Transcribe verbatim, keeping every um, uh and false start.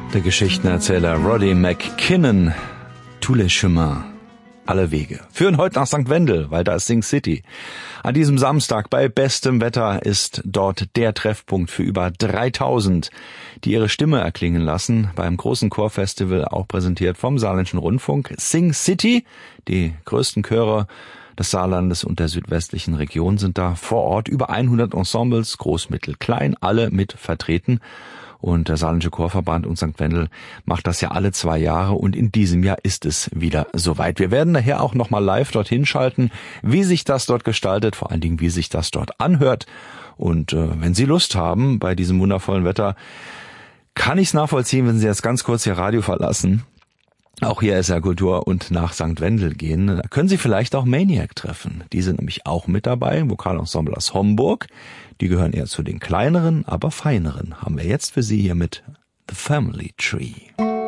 Der Geschichtenerzähler Roddy McKinnon, Tous les chemins, alle Wege, führen heute nach Sankt Wendel, weil da ist Sing City. An diesem Samstag bei bestem Wetter ist dort der Treffpunkt für über dreitausend, die ihre Stimme erklingen lassen, beim großen Chorfestival, auch präsentiert vom Saarländischen Rundfunk. Sing City, die größten Chöre des Saarlandes und der südwestlichen Region sind da vor Ort. Über hundert Ensembles, groß, mittel, klein, alle mit vertreten. Und der Saarländische Chorverband und Sankt Wendel macht das ja alle zwei Jahre und in diesem Jahr ist es wieder soweit. Wir werden daher auch nochmal live dorthin schalten, wie sich das dort gestaltet, vor allen Dingen wie sich das dort anhört. Und äh, wenn Sie Lust haben, bei diesem wundervollen Wetter, kann ich es nachvollziehen, wenn Sie jetzt ganz kurz Ihr Radio verlassen. Auch hier ist ja Kultur und nach Sankt Wendel gehen. Da können Sie vielleicht auch Maniac treffen. Die sind nämlich auch mit dabei, Vokalensemble aus Homburg. Die gehören eher zu den kleineren, aber feineren. Haben wir jetzt für Sie hier mit The Family Tree.